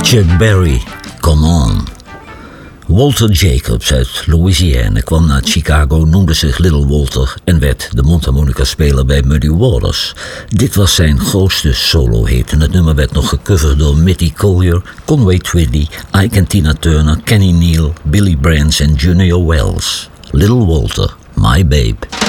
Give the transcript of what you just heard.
Chuck Berry, Come On. Walter Jacobs uit Louisiana kwam naar Chicago, noemde zich Little Walter en werd de mondharmonica-speler bij Muddy Waters. Dit was zijn grootste solo-hit en het nummer werd nog gecoverd door Mitty Collier, Conway Twitty, Ike en Tina Turner, Kenny Neal, Billy Branch en Junior Wells. Little Walter, My Babe.